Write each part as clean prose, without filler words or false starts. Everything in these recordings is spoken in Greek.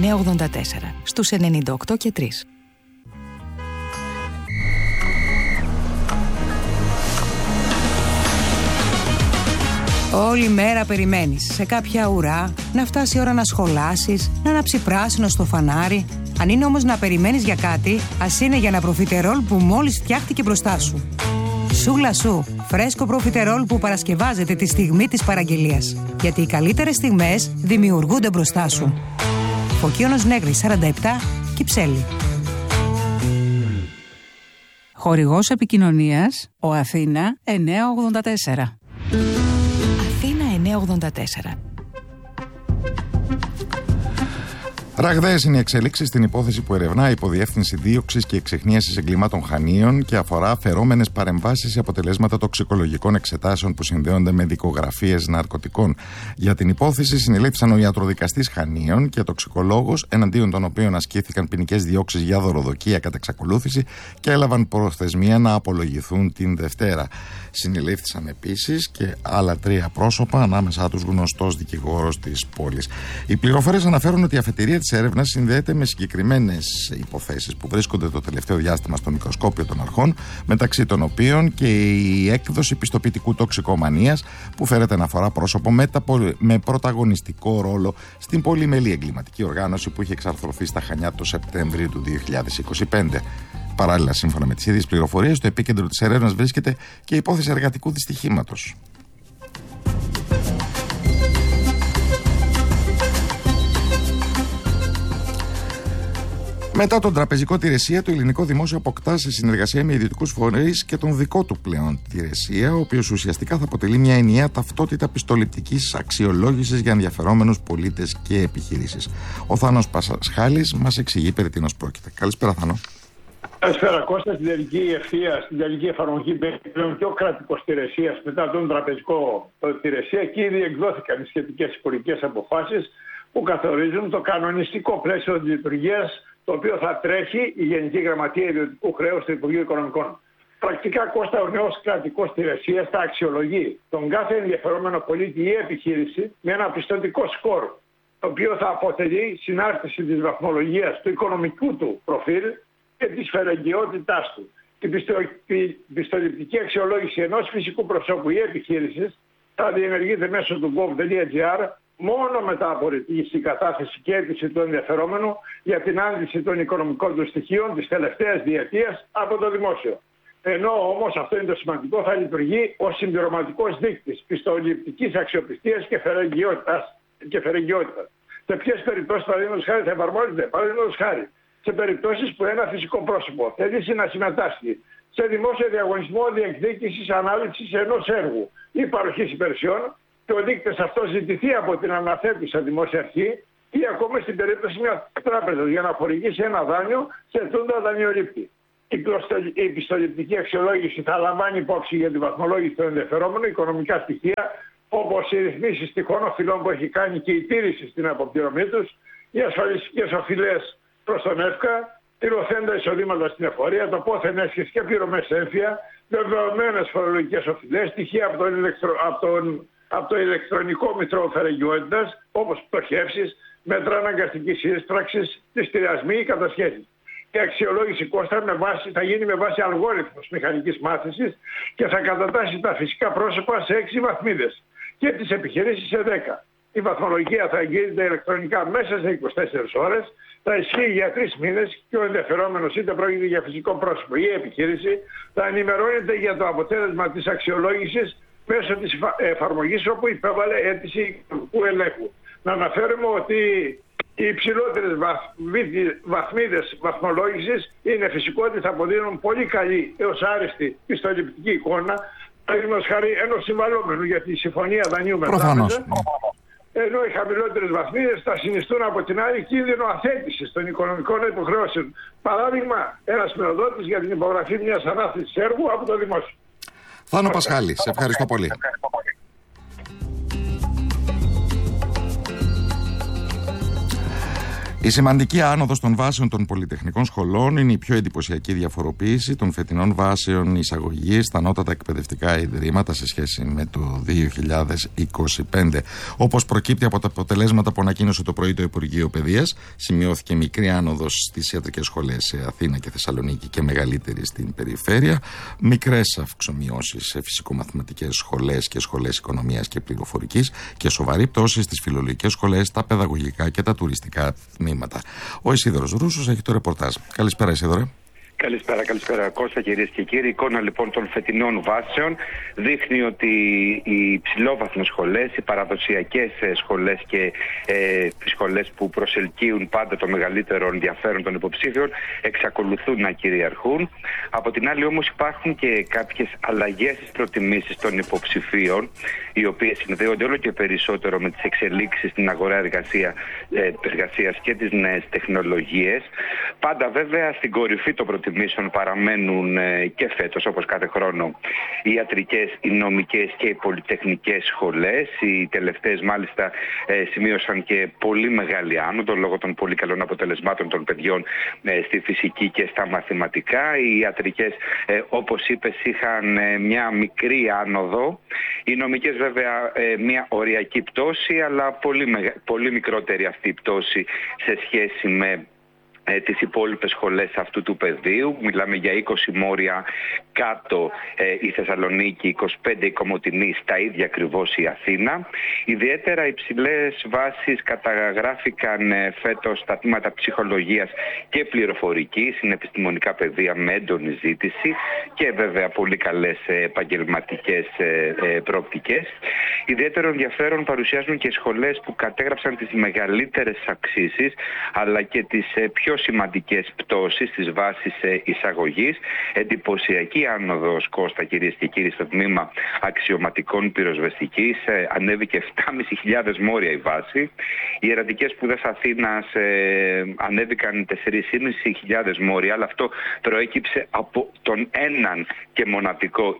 984 στους 98 και 3. Όλη μέρα περιμένεις σε κάποια ουρά να φτάσει η ώρα να σχολάσεις, να ανάψει πράσινο στο φανάρι. Αν είναι όμως να περιμένεις για κάτι, ας είναι για ένα προφιτερόλ που μόλις φτιάχτηκε μπροστά σου. Σούλα σου, φρέσκο προφιτερόλ που παρασκευάζεται τη στιγμή της παραγγελίας. Γιατί οι καλύτερες στιγμές δημιουργούνται μπροστά σου. Φωκίωνος Νέγρης 47, Κυψέλη. Χορηγός επικοινωνίας, ο Αθήνα 984. Αθήνα 984. Ραγδαίες είναι οι εξελίξεις στην υπόθεση που ερευνά η Υποδιεύθυνση Δίωξης και Εξεχνίασης Εγκλημάτων Χανίων και αφορά αφαιρόμενες παρεμβάσεις σε αποτελέσματα τοξικολογικών εξετάσεων που συνδέονται με δικογραφίες ναρκωτικών. Για την υπόθεση συνελήφθησαν ο ιατροδικαστής Χανίων και ο τοξικολόγος, εναντίον των οποίων ασκήθηκαν ποινικές διώξεις για δωροδοκία κατά εξακολούθηση και έλαβαν προθεσμία να απολογηθούν την Δευτέρα. Συνελήφθησαν επίσης και άλλα 3 πρόσωπα, ανάμεσά τους γνωστός δικηγόρος της πόλης. Οι πληροφορίες αναφέρουν ότι η αφετηρία της έρευνας συνδέεται με συγκεκριμένες υποθέσεις που βρίσκονται το τελευταίο διάστημα στο μικροσκόπιο των αρχών, μεταξύ των οποίων και η έκδοση πιστοποιητικού τοξικομανίας που φέρεται να αφορά πρόσωπο με πρωταγωνιστικό ρόλο στην πολυμελή εγκληματική οργάνωση που είχε εξαρθρωθεί στα Χανιά το Σεπτέμβριο του 2025. Παράλληλα, σύμφωνα με τις ίδιες πληροφορίες, στο επίκεντρο της έρευνας βρίσκεται και η υπόθεση εργατικού δυστυχήματος. Μετά τον τραπεζικό τηρεσία, το ελληνικό δημόσιο αποκτά σε συνεργασία με ιδιωτικούς φορείς και τον δικό του πλέον τηρεσία, ο οποίος ουσιαστικά θα αποτελεί μια ενιαία ταυτότητα πιστοληπτικής αξιολόγησης για ενδιαφερόμενους πολίτες και επιχειρήσεις. Ο Θάνος Πασχάλης μας εξηγεί περί τίνος πρόκειται. Καλησπέρα, Θάνο. Καλησπέρα, Κώστα. Στην τελική ευθεία, στην τελική εφαρμογή πλέον και ο κρατικός τηρεσίας μετά τον τραπεζικό τηρεσία και ήδη εκδόθηκαν οι σχετικές υπουργικές αποφάσεις που καθορίζουν το κανονιστικό πλαίσιο της λειτουργίας, το οποίο θα τρέχει η Γενική Γραμματεία Ιδιωτικού Χρέους του Υπουργείου Οικονομικών. Πρακτικά, Κώστα, ο νέος κρατικός τηρεσίας θα αξιολογεί τον κάθε ενδιαφερόμενο πολίτη ή επιχείρηση με ένα πιστωτικό σκορ, το οποίο θα αποτελεί συνάρτηση της βαθμολογίας του οικονομικού του προφίλ και της φερεγγιότητάς του. Την πιστοληπτική αξιολόγηση ενός φυσικού προσώπου ή επιχείρησης θα διενεργείται μέσω του gov.gr μόνο μετά από τη συγκατάθεση και αίτηση του ενδιαφερόμενου για την άντληση των οικονομικών του στοιχείων της τελευταίας διετίας από το δημόσιο. Ενώ όμως, αυτό είναι το σημαντικό, θα λειτουργεί ως συμπληρωματικός δείκτης πιστοληπτικής αξιοπιστίας και φερεγγιότητας. Σε ποιες περιπτώσεις, παραδείγματος χάρη, θα εφαρμόζεται? Παραδείγματος χάρη, σε περιπτώσεις που ένα φυσικό πρόσωπο θελήσει να συμμετάσχει σε δημόσιο διαγωνισμό διεκδίκησης ανάληψης ενός έργου ή παροχής υπηρεσιών και ο δείκτης αυτός ζητηθεί από την αναθέτουσα δημόσια αρχή ή ακόμα στην περίπτωση μιας τράπεζας για να χορηγήσει ένα δάνειο σε ετούντα δανειολήπτη. Η πιστοληπτική αξιολόγηση θα λαμβάνει υπόψη για τη βαθμολόγηση των ενδιαφερόμενων οικονομικά στοιχεία, όπως οι ρυθμίσεις τυχών οφειλών που έχει κάνει και η τήρηση στην αποπληρωμή τους, οι ασφαλιστικές οφειλές προς τον ΕΦΚΑ, τηρωθέντα εισοδήματα στην εφορία, το πόθεν έσχεση και πληρωμές έμφυα, βεβαιωμένες φορολογικές οφειλές, στοιχεία από το ηλεκτρονικό μητρό φερεγγιότητας, όπως πτωχεύσεις, μέτρα αναγκαστικής σύσπραξης, πληστηριασμοί ή κατασχέσεις. Η αξιολόγηση, Κώστα, θα γίνει με βάση αλγόριθμους μηχανικής μάθησης και θα κατατάσσει τα φυσικά πρόσωπα σε 6 βαθμίδες και τις επιχειρήσεις σε 10. Η βαθμολογία θα εγκρίνεται ηλεκτρονικά μέσα σε 24 ώρες, θα ισχύει για 3 μήνες και ο ενδιαφερόμενος, είτε πρόκειται για φυσικό πρόσωπο ή επιχείρηση, θα ενημερώνεται για το αποτέλεσμα της αξιολόγησης μέσω της εφαρμογής όπου υπέβαλε αίτηση οικονομικού ελέγχου. Να αναφέρουμε ότι οι υψηλότερες βαθμίδες βαθμολόγησης είναι φυσικό ότι θα αποδίνουν πολύ καλή έως άριστη πιστοληπτική εικόνα, παραδείγματος χάρη ενός συμβαλόμενου για τη συμφωνία δανείου με τράπεζα, ενώ οι χαμηλότερες βαθμίδες θα συνιστούν από την άλλη κίνδυνο αθέτησης των οικονομικών υποχρεώσεων. Παράδειγμα, ένας μειοδότης για την υπογραφή μιας ανάθεσης έργου από το δημόσιο. Θάνο Πασχάλη, σε ευχαριστώ πολύ. Η σημαντική άνοδος των βάσεων των πολυτεχνικών σχολών είναι η πιο εντυπωσιακή διαφοροποίηση των φετινών βάσεων εισαγωγής στα ανώτατα εκπαιδευτικά ιδρύματα σε σχέση με το 2025. Όπως προκύπτει από τα αποτελέσματα που ανακοίνωσε το πρωί το Υπουργείο Παιδείας, σημειώθηκε μικρή άνοδος στις ιατρικές σχολές σε Αθήνα και Θεσσαλονίκη και μεγαλύτερη στην περιφέρεια, μικρές αυξομειώσεις σε φυσικομαθηματικές σχολές και σχολές οικονομίας και πληροφορικής και σοβαρή πτώση στις φιλολογικές σχολές, τα παιδαγωγικά και τα τουριστικά τμήματα. Ο Ισίδωρος Ρούσος έχει το ρεπορτάζ. Καλησπέρα, Ισίδωρε. Καλησπέρα Κώστα, κυρίες και κύριοι. Η εικόνα λοιπόν των φετινών βάσεων δείχνει ότι οι υψηλόβαθμες σχολές, οι παραδοσιακές σχολές και σχολές που προσελκύουν πάντα το μεγαλύτερο ενδιαφέρον των υποψήφιων εξακολουθούν να κυριαρχούν. Από την άλλη όμως υπάρχουν και κάποιες αλλαγές στις προτιμήσεις των υποψηφίων, οι οποίες συνδέονται όλο και περισσότερο με τις εξελίξεις στην αγορά εργασίας και τις νέες τεχνολογίες. Πάντα βέβαια στην κορυφή των προτιμήσεων παραμένουν και φέτος, όπως κάθε χρόνο, οι ιατρικές, οι νομικές και οι πολυτεχνικές σχολές. Οι τελευταίες μάλιστα σημείωσαν και πολύ μεγάλη άνοδο λόγω των πολύ καλών αποτελεσμάτων των παιδιών στη φυσική και στα μαθηματικά. Οι ιατρικές, όπως είπες, είχαν μια μικρή άνοδο. Οι νομικές βέβαια μια οριακή πτώση, αλλά πολύ μικρότερη αυτή η πτώση σε σχέση με τις υπόλοιπες σχολές αυτού του πεδίου. Μιλάμε για 20 μόρια κάτω η Θεσσαλονίκη, 25 η Κομοτηνή, στα ίδια ακριβώς η Αθήνα. Ιδιαίτερα υψηλές βάσεις καταγράφηκαν φέτος στα τμήματα ψυχολογίας και πληροφορικής, είναι επιστημονικά πεδία με έντονη ζήτηση και βέβαια πολύ καλές επαγγελματικές προοπτικές. Ιδιαίτερο ενδιαφέρον παρουσιάζουν και σχολές που κατέγραψαν τις μεγαλύτερες αυξήσεις αλλά και τις πιο σημαντικές πτώσεις στις βάσεις εισαγωγής. Εντυπωσιακή άνοδος, Κώστα, κυρίες και κύριοι, στο τμήμα αξιωματικών πυροσβεστικής. Ανέβηκε 7.500 μόρια η βάση. Οι ιερατικές σπουδές Αθήνας ανέβηκαν 4.500 μόρια, αλλά αυτό προέκυψε από τον έναν και μοναδικό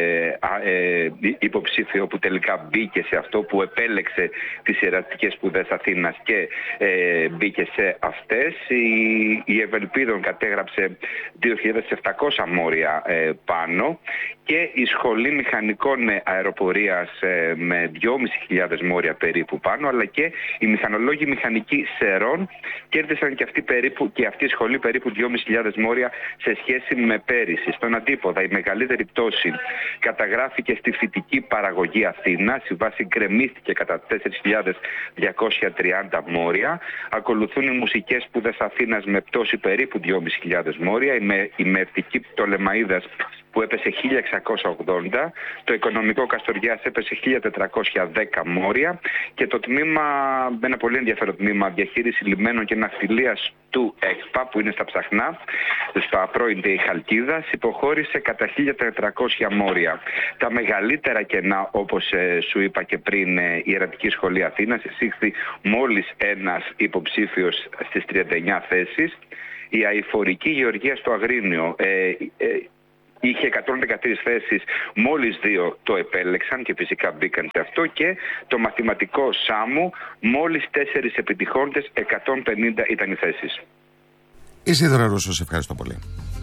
υποψήφιο που τελικά μπήκε σε αυτό, που επέλεξε τις ιερατικές σπουδές Αθήνας και μπήκε σε αυτές. Η Ευελπίδων κατέγραψε 2.700 μόρια πάνω και η Σχολή Μηχανικών Αεροπορίας με 2.500 μόρια περίπου πάνω, αλλά και οι μηχανολόγοι μηχανικοί Σερών κέρδισαν και αυτή η σχολή περίπου 2.500 μόρια σε σχέση με πέρυσι. Στον αντίποδα, η μεγαλύτερη πτώση καταγράφηκε στη φυτική παραγωγή Αθήνας. Η βάση γκρεμίστηκε κατά 4.230 μόρια. Ακολουθούν οι μουσικές σπουδές Αθήνας με πτώση περίπου 2.500 μόρια. Η μευτική Πτολεμαΐδας που έπεσε 1.680, το οικονομικό Καστοριάς έπεσε 1.410 μόρια και το τμήμα, ένα πολύ ενδιαφέρον τμήμα, διαχείριση λιμένων και ναυτιλίας του ΕΚΠΑ, που είναι στα Ψαχνά, στα πρώην ΔΕΗ Χαλκίδας, υποχώρησε κατά 1.400 μόρια. Τα μεγαλύτερα κενά, όπως σου είπα και πριν, η Ιερατική Σχολή Αθήνας εισήχθη μόλις ένας υποψήφιος στις 39 θέσεις. Η αειφορική Γεωργία στο Αγρίνιο είχε 113 θέσεις, μόλις 2 το επέλεξαν και φυσικά μπήκαν σε αυτό, και το μαθηματικό Σάμου μόλις 4 επιτυχώντες, 150 ήταν οι θέσεις. Ισίδωρα Ρούσο, σε ευχαριστώ πολύ.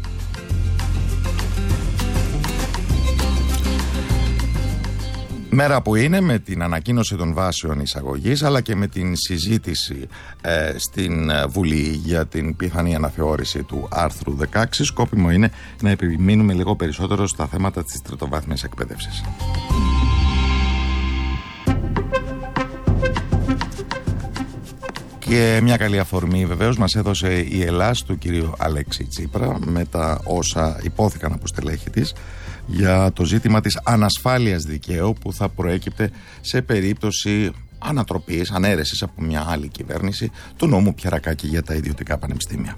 Μέρα που είναι με την ανακοίνωση των βάσεων εισαγωγής, αλλά και με την συζήτηση στην Βουλή για την πιθανή αναθεώρηση του άρθρου 16, σκόπιμο είναι να επιμείνουμε λίγο περισσότερο στα θέματα της τριτοβάθμιας εκπαίδευσης. Και μια καλή αφορμή βεβαίως μας έδωσε η Ελλάς του κυρίου Αλέξη Τσίπρα με τα όσα υπόθηκαν από στελέχη της για το ζήτημα της ανασφάλειας δικαίου που θα προέκυπτε σε περίπτωση ανατροπής, ανέρεσης από μια άλλη κυβέρνηση του νόμου Πιερακάκη για τα ιδιωτικά πανεπιστήμια.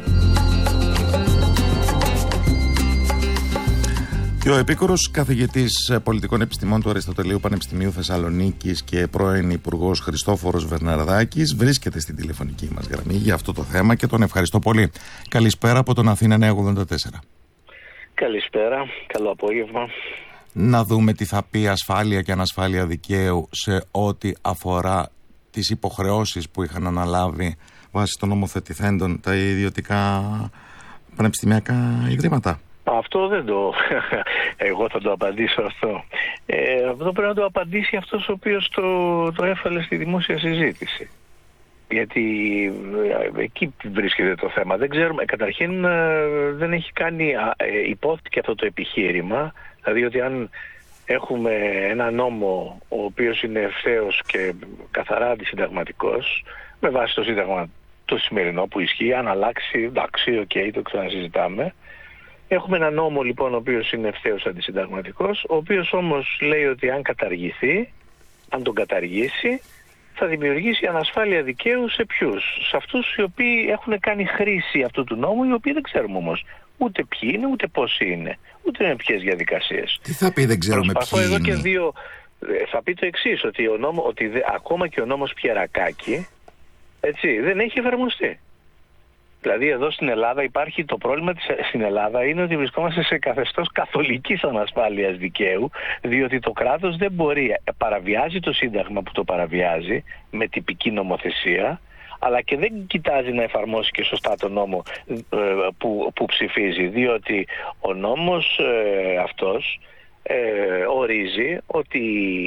Και ο επίκορος καθηγητής πολιτικών επιστημών του Αριστοτελείου Πανεπιστημίου Θεσσαλονίκης και πρώην Υπουργός Χριστόφορος Βερναρδάκης βρίσκεται στην τηλεφωνική μας γραμμή για αυτό το θέμα και τον ευχαριστώ πολύ. Καλησπέρα από τον Αθήνα 984. Καλησπέρα, καλό απόγευμα. Να δούμε τι θα πει ασφάλεια και ανασφάλεια δικαίου σε ό,τι αφορά τις υποχρεώσεις που είχαν αναλάβει βάσει των νομοθετηθέντων τα ιδιωτικά πανεπιστημιακά ιδρύματα? Αυτό δεν το... Εγώ θα το απαντήσω αυτό. Αυτό πρέπει να το απαντήσει αυτός ο οποίος το έφαλε στη δημόσια συζήτηση. Γιατί εκεί βρίσκεται το θέμα. Δεν ξέρουμε. Καταρχήν δεν έχει κάνει υπόθηκε αυτό το επιχείρημα. Δηλαδή ότι αν έχουμε ένα νόμο ο οποίος είναι ευθέως και καθαρά αντισυνταγματικός, με βάση το σύνταγμα το σημερινό που ισχύει, αν αλλάξει, εντάξει, το ξανασυζητάμε. Έχουμε ένα νόμο λοιπόν ο οποίος είναι ευθέως αντισυνταγματικός, ο οποίος όμως λέει ότι αν καταργηθεί, αν τον καταργήσει, θα δημιουργήσει ανασφάλεια δικαίου σε ποιους? Σε αυτούς οι οποίοι έχουν κάνει χρήση αυτού του νόμου, οι οποίοι δεν ξέρουμε όμως ούτε ποιοι είναι, ούτε πόσοι είναι, ούτε με ποιες διαδικασίες. Τι θα πει δεν ξέρουμε ποιοι είναι? Και δύο, θα πει το εξής, ότι, ακόμα και ο νόμος Πιερακάκη, έτσι, δεν έχει εφαρμοστεί. Δηλαδή εδώ στην Ελλάδα υπάρχει το πρόβλημα στην Ελλάδα είναι ότι βρισκόμαστε σε καθεστώς καθολικής ανασφάλειας δικαίου, διότι το κράτος δεν μπορεί, παραβιάζει το Σύνταγμα που το παραβιάζει με τυπική νομοθεσία, αλλά και δεν κοιτάζει να εφαρμόσει και σωστά τον νόμο που ψηφίζει, διότι ο νόμος αυτός ορίζει ότι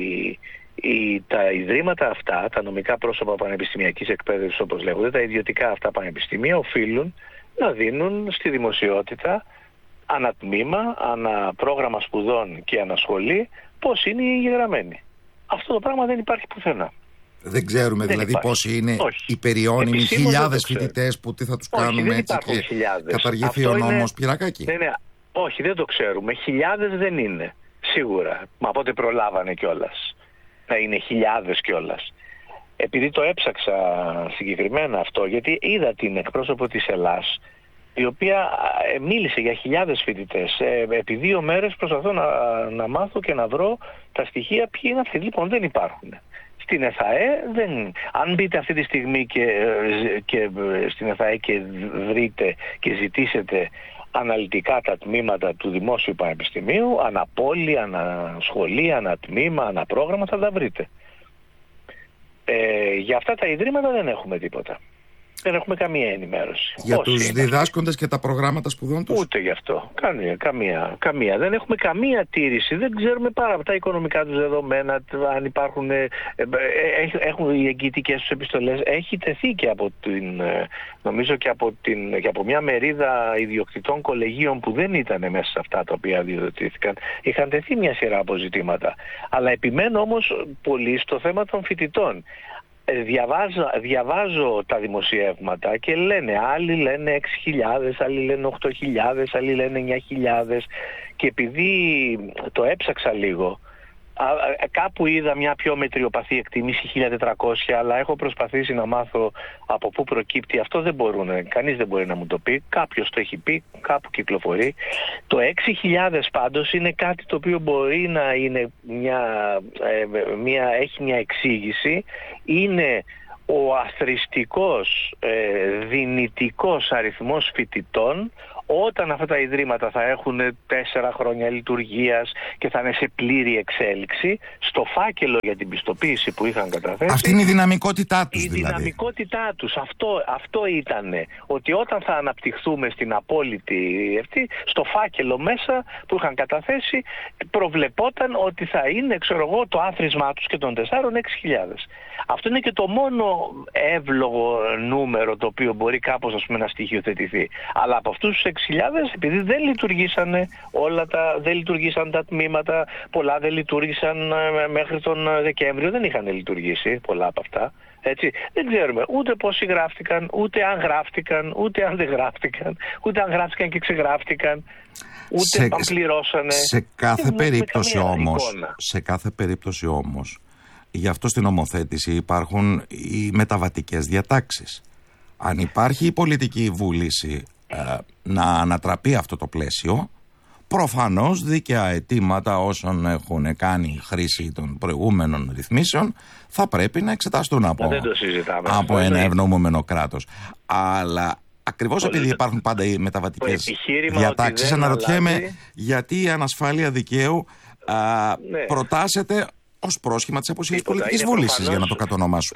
τα ιδρύματα αυτά, τα νομικά πρόσωπα πανεπιστημιακής εκπαίδευσης όπως λέγονται, τα ιδιωτικά αυτά πανεπιστήμια οφείλουν να δίνουν στη δημοσιότητα ανατμήμα, αναπρόγραμμα σπουδών και ανασχολή πώς είναι οι εγγεγραμμένοι. Αυτό το πράγμα δεν υπάρχει πουθενά. Δεν ξέρουμε δηλαδή πόσοι είναι οι περιώνυμοι χιλιάδες φοιτητές που τι θα τους κάνουμε έτσι και καταργηθεί ο νόμος Πιερακάκη? Όχι, δεν το ξέρουμε. Χιλιάδες δεν είναι, σίγουρα. Μα πότε προλάβανε κιόλας? Να είναι χιλιάδες κιόλας. Επειδή το έψαξα συγκεκριμένα αυτό, γιατί είδα την εκπρόσωπο της Ελλάς, η οποία μίλησε για χιλιάδες φοιτητές. Επί 2 μέρες προσπαθώ να μάθω και να βρω τα στοιχεία ποιοι είναι αυτοί. Λοιπόν, δεν υπάρχουν. Στην ΕΘΑΕ αν μπείτε αυτή τη στιγμή και στην ΕΘΑΕ και βρείτε και ζητήσετε αναλυτικά τα τμήματα του Δημόσιου Πανεπιστημίου, αναπόλη, ανασχολή, ανατμήμα, αναπρόγραμμα, θα τα βρείτε. Για αυτά τα ιδρύματα δεν έχουμε τίποτα. Δεν έχουμε καμία ενημέρωση. Για τους διδάσκοντες και τα προγράμματα σπουδών τους? Ούτε γι' αυτό. Καμία. Δεν έχουμε καμία τήρηση. Δεν ξέρουμε πάρα τα οικονομικά τους δεδομένα, αν υπάρχουν, έχουν οι εγγυητικές τους επιστολές. Έχει τεθεί και νομίζω και από μια μερίδα ιδιοκτητών κολεγίων που δεν ήταν μέσα σε αυτά τα οποία διοδοτήθηκαν. Είχαν τεθεί μια σειρά από ζητήματα. Αλλά επιμένω όμως πολύ στο θέμα των φοιτητών. Διαβάζω τα δημοσιεύματα και άλλοι λένε 6.000, άλλοι λένε 8.000, άλλοι λένε 9.000 και επειδή το έψαξα λίγο, κάπου είδα μια πιο μετριοπαθή εκτίμηση 1.400, αλλά έχω προσπαθήσει να μάθω από πού προκύπτει. Αυτό κανείς δεν μπορεί να μου το πει. Κάποιος το έχει πει, κάπου κυκλοφορεί. Το 6.000 πάντως είναι κάτι το οποίο μπορεί να είναι έχει μια εξήγηση. Είναι ο αθροιστικός δυνητικός αριθμός φοιτητών όταν αυτά τα ιδρύματα θα έχουν 4 χρόνια λειτουργίας και θα είναι σε πλήρη εξέλιξη, στο φάκελο για την πιστοποίηση που είχαν καταθέσει. Αυτή είναι η δυναμικότητά τους δηλαδή. Η δυναμικότητά τους. Αυτό ήτανε. Ότι όταν θα αναπτυχθούμε στην απόλυτη αυτή, στο φάκελο μέσα που είχαν καταθέσει, προβλεπόταν ότι θα είναι, το άθροισμά τους και των 4, 6.000. Αυτό είναι και το μόνο εύλογο νούμερο το οποίο μπορεί κάπως να στοιχειοθετηθεί. Αλλά από αυτούς τους 6.000, επειδή δεν λειτουργήσαν δεν λειτουργήσαν τα τμήματα, πολλά δεν λειτουργήσαν μέχρι τον Δεκέμβριο, δεν είχαν λειτουργήσει πολλά από αυτά. Έτσι. Δεν ξέρουμε ούτε πόσοι γράφτηκαν, ούτε αν γράφτηκαν, ούτε αν δεν γράφτηκαν, ούτε αν γράφτηκαν και ξεγράφτηκαν, ούτε αν πληρώσανε. Σε κάθε περίπτωση όμως, γι' αυτό στην νομοθέτηση υπάρχουν οι μεταβατικές διατάξεις. Αν υπάρχει η πολιτική βούληση να ανατραπεί αυτό το πλαίσιο, προφανώς δίκαια αιτήματα όσων έχουν κάνει χρήση των προηγούμενων ρυθμίσεων θα πρέπει να εξεταστούν από ένα ευνοούμενο κράτος. Αλλά ακριβώς επειδή υπάρχουν πάντα οι μεταβατικές διατάξεις, αναρωτιέμαι γιατί η ανασφάλεια δικαίου προτάσεται ως πρόσχημα της απουσίας πολιτικής βούλησης, για να το κατονομάσουμε.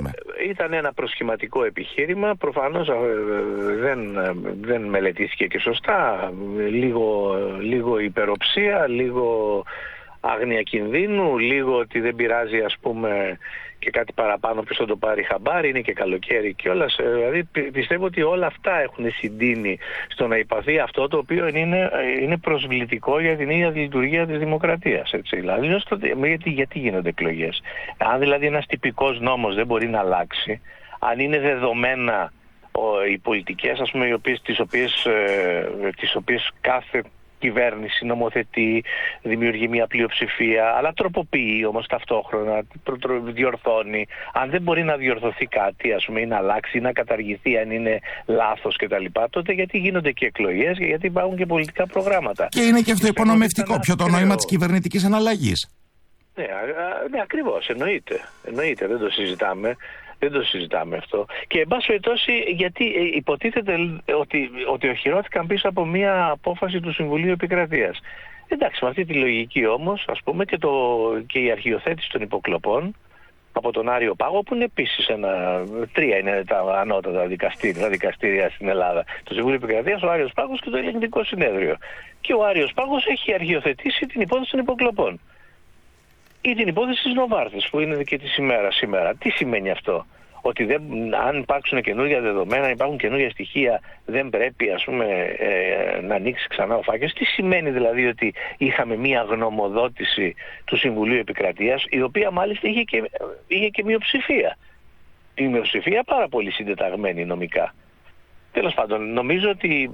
ήταν ένα προσχηματικό επιχείρημα, προφανώς δεν μελετήθηκε και σωστά, λίγο υπεροψία, λίγο άγνοια κινδύνου, λίγο ότι δεν πειράζει ας πούμε και κάτι παραπάνω ποιος θα το πάρει χαμπάρι, είναι και καλοκαίρι κιόλας. Δηλαδή πιστεύω ότι όλα αυτά έχουν συντείνει στο να υπαθεί αυτό το οποίο είναι προσβλητικό για την ίδια τη λειτουργία της δημοκρατίας. Έτσι. Δηλαδή, γιατί γίνονται εκλογές? Αν δηλαδή ένας τυπικός νόμος δεν μπορεί να αλλάξει, αν είναι δεδομένα οι πολιτικές ας πούμε, τις οποίες κάθε κυβέρνηση νομοθετεί, δημιουργεί μια πλειοψηφία, αλλά τροποποιεί όμως ταυτόχρονα, διορθώνει. Αν δεν μπορεί να διορθωθεί κάτι, ας πούμε, ή να αλλάξει ή να καταργηθεί αν είναι λάθος κτλ., τότε γιατί γίνονται και εκλογές, γιατί υπάρχουν και πολιτικά προγράμματα. Και είναι και αυτό υπονομευτικό. Ποιο το νόημα της κυβερνητικής αναλλαγής? Ναι, ακριβώς. Εννοείται, δεν το συζητάμε αυτό. Και εν πάση περιπτώσει, γιατί υποτίθεται ότι οχυρώθηκαν πίσω από μια απόφαση του Συμβουλίου Επικρατείας. Εντάξει, με αυτή τη λογική όμως, ας πούμε, και η αρχιοθέτηση των υποκλοπών από τον Άριο Πάγο, που είναι επίσης 3 είναι τα ανώτατα δικαστήρια στην Ελλάδα. Το Συμβούλιο Επικρατείας, ο Άριος Πάγος και το Ελεγκτικό Συνέδριο. Και ο Άριος Πάγος έχει αρχιοθετήσει την υπόθεση των υποκλοπών. Ή την υπόθεση της Νοβάρτης που είναι και της ημέρας σήμερα. Τι σημαίνει αυτό? Ότι αν υπάρξουν καινούργια δεδομένα, αν υπάρχουν καινούργια στοιχεία, δεν πρέπει ας πούμε να ανοίξει ξανά ο φάκελος? Τι σημαίνει δηλαδή ότι είχαμε μία γνωμοδότηση του Συμβουλίου Επικρατείας, η οποία μάλιστα είχε και μειοψηφία. Η μειοψηφία πάρα πολύ συντεταγμένη νομικά. Τέλος πάντων, νομίζω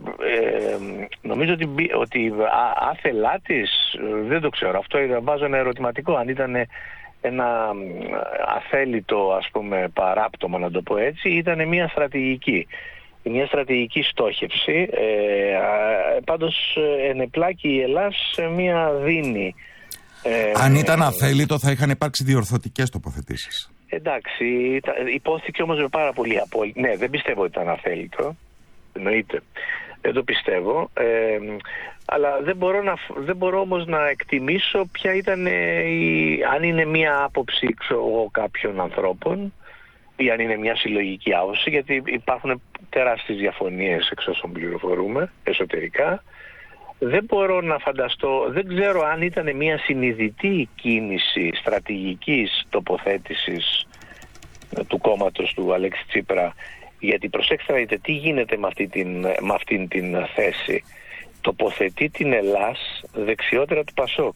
ότι άθελά της, δεν το ξέρω, αυτό βάζω ένα ερωτηματικό, αν ήταν ένα αθέλητο ας πούμε παράπτωμα, να το πω έτσι, ήταν μια στρατηγική στόχευση. Πάντως ενεπλάκη η Ελλάς σε μια δίνη. Αν ήταν αθέλητο θα είχαν υπάρξει διορθωτικές τοποθετήσεις. Εντάξει, υπόθηκε όμως με πάρα πολύ απόλυτη. Ναι, δεν πιστεύω ότι ήταν αθέλητο. Εννοείται. Δεν το πιστεύω. Αλλά δεν μπορώ όμως να εκτιμήσω ποια ήταν αν είναι μια άποψη κάποιων ανθρώπων ή αν είναι μια συλλογική άποψη, γιατί υπάρχουν τεράστιες διαφωνίες εξ όσων πληροφορούμε εσωτερικά. Δεν μπορώ να φανταστώ, δεν ξέρω αν ήταν μια συνειδητή κίνηση στρατηγικής τοποθέτησης του κόμματος του Αλέξη Τσίπρα. Γιατί προσέξτε να δείτε τι γίνεται με αυτήν την θέση. Τοποθετεί την Ελλάς δεξιότερα του Πασόκ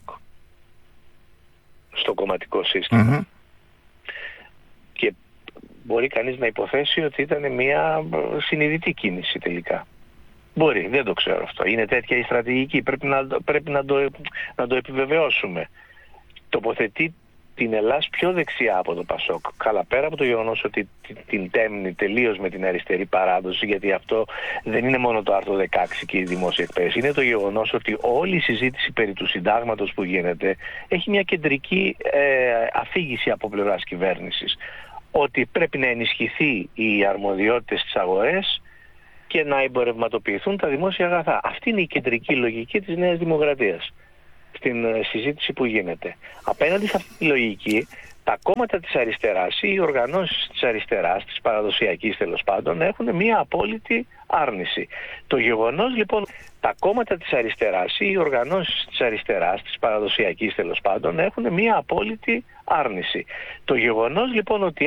στο κομματικό σύστημα. Και μπορεί κανείς να υποθέσει ότι ήταν μια συνειδητή κίνηση τελικά. Μπορεί, δεν το ξέρω αυτό. Είναι τέτοια η στρατηγική, πρέπει να το επιβεβαιώσουμε. Τοποθετεί την Ελλάς πιο δεξιά από το Πασόκ. Καλά, πέρα από το γεγονός ότι την τέμνει τελείως με την αριστερή παράδοση, γιατί αυτό δεν είναι μόνο το άρθρο 16 και η δημόσια εκπαίδευση. Είναι το γεγονός ότι όλη η συζήτηση περί του συντάγματος που γίνεται έχει μια κεντρική αφήγηση από πλευράς κυβέρνησης. Ότι πρέπει να ενισχυθεί οι αρμοδιότητες στις αγορές και να εμπορευματοποιηθούν τα δημόσια αγαθά. Αυτή είναι η κεντρική λογική της Νέας Δημοκρατίας στην συζήτηση που γίνεται. Απέναντι σε αυτή τη λογική, τα κόμματα της αριστεράς ή οι οργανώσεις της αριστεράς, της παραδοσιακής τέλος πάντων, έχουν μία απόλυτη άρνηση. Το γεγονός λοιπόν, τα κόμματα της αριστεράς ή οι οργανώσεις της αριστεράς, της παραδοσιακής τέλος πάντων, έχουν μία απόλυτη άρνηση. Το γεγονός λοιπόν ότι